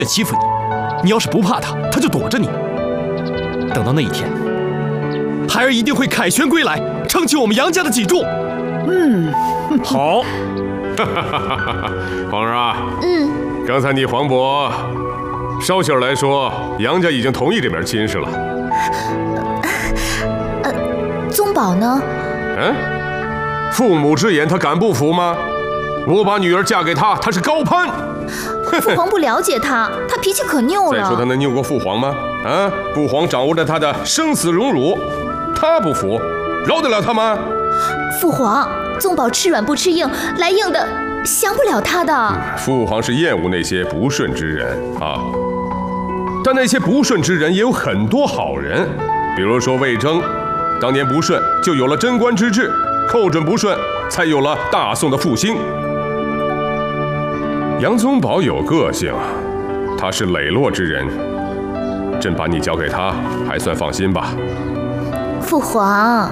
欺负你，你要是不怕他，他就躲着你。等到那一天，孩儿一定会凯旋归来，撑起我们杨家的脊柱。 好。皇儿啊，刚才你黄渤捎信来说，杨家已经同意这门亲事了。 宗宝呢？ 父母之言，他敢不服吗？我把女儿嫁给他，他是高攀。 父皇不了解他，他脾气可拗了。 再说他能拗过父皇吗？父皇掌握着他的生死荣辱，他不服，饶得了他吗？ 父皇，宗宝吃软不吃硬，来硬的降不了他的。 父皇是厌恶那些不顺之人啊，但那些不顺之人也有很多好人，比如说魏征，当年不顺就有了贞观之治，寇准不顺才有了大宋的复兴。杨宗保有个性，他是磊落之人，朕把你交给他，还算放心吧。 父皇，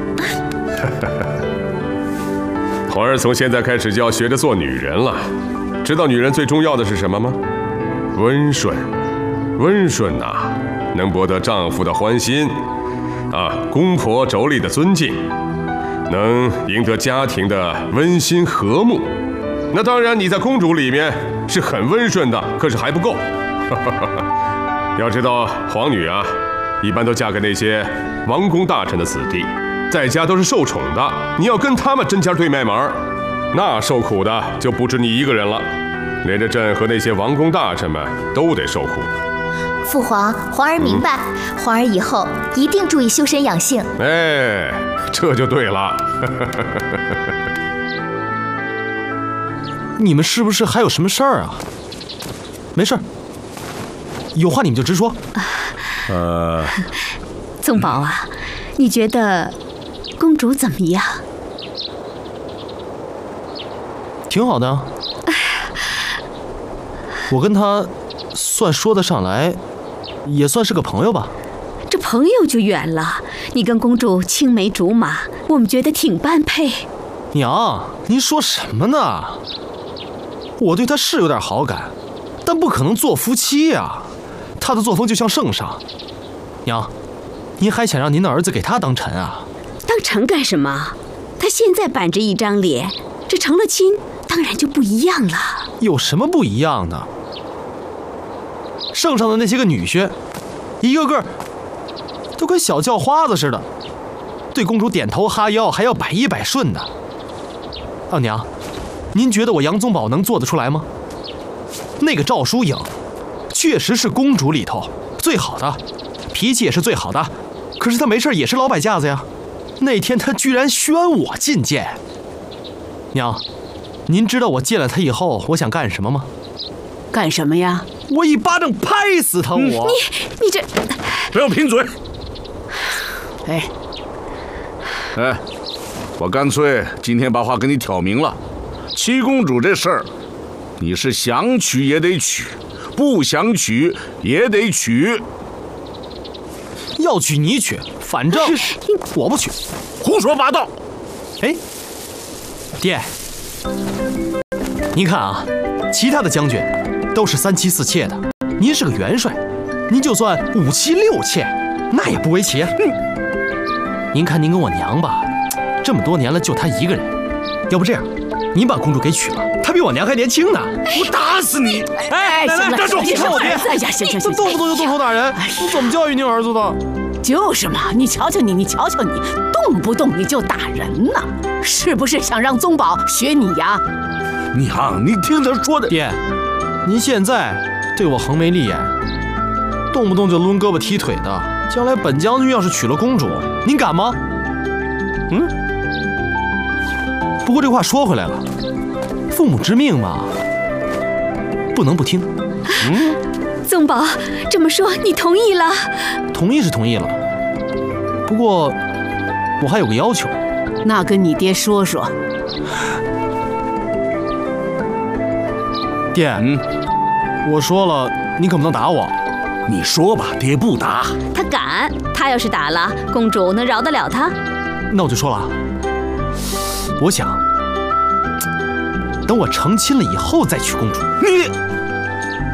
皇儿从现在开始就要学着做女人了。知道女人最重要的是什么吗？温顺。温顺呐，能博得丈夫的欢心，公婆妯娌的尊敬，能赢得家庭的温馨和睦。那当然，你在公主里面是很温顺的，可是还不够。要知道，皇女啊，一般都嫁给那些王公大臣的子弟，在家都是受宠的。你要跟他们针尖对麦芒，那受苦的就不止你一个人了，连着朕和那些王公大臣们都得受苦。 父皇，皇儿明白，皇儿以后一定注意修身养性。 这就对了。 你们是不是还有什么事儿啊？没事儿，有话你们就直说。 宗宝啊，你觉得公主怎么样？ 挺好的。我跟她算说得上来，也算是个朋友吧。 这朋友就远了，你跟公主青梅竹马，我们觉得挺般配。 娘，您说什么呢？我对她是有点好感，但不可能做夫妻呀。她的作风就像圣上。娘，您还想让您的儿子给她当臣啊？ 当臣干什么？他现在板着一张脸，这成了亲，当然就不一样了。 有什么不一样呢？圣上的那些个女婿，一个个都跟小叫花子似的，对公主点头哈腰，还要百依百顺的。娘，您觉得我杨宗保能做得出来吗？那个赵淑颖，确实是公主里头最好的，脾气也是最好的，可是她没事也是老摆架子呀。那天她居然宣我进谏。娘，您知道我见了她以后我想干什么吗？ 干什么呀？ 我一巴掌拍死他！你这不要贫嘴！我干脆今天把话跟你挑明了，七公主这事儿，你是想娶也得娶，不想娶也得娶。 要娶你娶，反正我不娶。 胡说八道！ 爹，您看啊，其他的将军都是3妻4妾的，您是个元帅，您就算5妻6妾，那也不为奇。您看您跟我娘吧，这么多年了就她一个人，要不这样，您把公主给娶了，她比我娘还年轻呢。 我打死你！ 奶奶，站住！你看我爹， 行， 动不动就动手打人，你怎么教育您儿子的？ 就是嘛，你瞧瞧你，动不动你就打人呢，是不是想让宗保学你呀？ 娘，你听他说的。 爹，您现在对我横眉立眼，动不动就抡胳膊踢腿的，将来本将军要是娶了公主，您敢吗？不过这话说回来了，父母之命嘛，不能不听。 宗保这么说，你同意了？ 同意是同意了，不过我还有个要求。 那跟你爹说说。 爹，我说了，你可不能打我。 你说吧，爹不打。 他敢，他要是打了，公主能饶得了他？ 那我就说了，我想等我成亲了以后再娶公主。 你